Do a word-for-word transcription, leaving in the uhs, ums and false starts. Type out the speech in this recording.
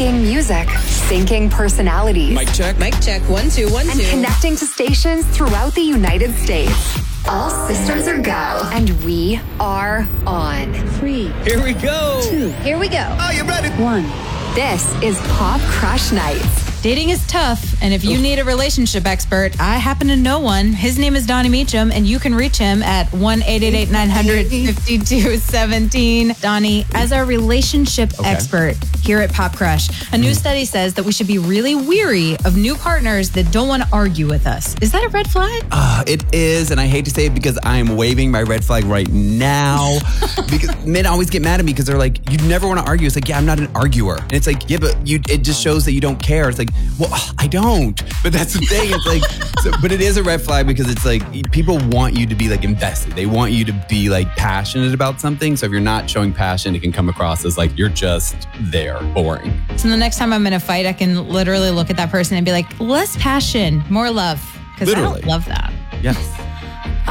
Making music, syncing personalities. Mic check. Mic check. One, two, one, and two. connecting to stations throughout the United States. All systems are go. And we are on. Three. Here we go. Two. Here we go. Are you ready? One. This is Pop Crush Nights. Dating is tough, and if you need a relationship expert, I happen to know one. His name is Donnie Meacham, and you can reach him at one eight eight eight nine hundred fifty-two seventeen. Donnie, as our relationship Okay. expert here at Pop Crush, a new study says that we should be really weary of new partners that don't want to argue with us. Is that a red flag? Uh, it is, and I hate to say it because I'm waving my red flag right now. Because men always get mad at me because they're like, "You never want to argue." It's like, yeah, I'm not an arguer, and it's like, yeah, but you. It just shows that you don't care. It's like, well, I don't. But that's the thing. It's like, so, but it is a red flag because it's like people want you to be like invested. They want you to be like passionate about something. So if you're not showing passion, it can come across as like you're just there, boring. So the next time I'm in a fight, I can literally look at that person and be like, less passion, more love. Because I Literally. don't love that. Yes.